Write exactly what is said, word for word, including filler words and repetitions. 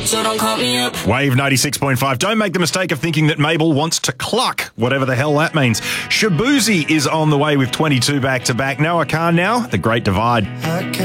so don't call me up. Wave ninety-six point five. Don't make the mistake of thinking that Mabel wants to cluck, whatever the hell that means. Shabuzi is on the way with twenty-two back-to-back. Noah Khan now, The Great Divide.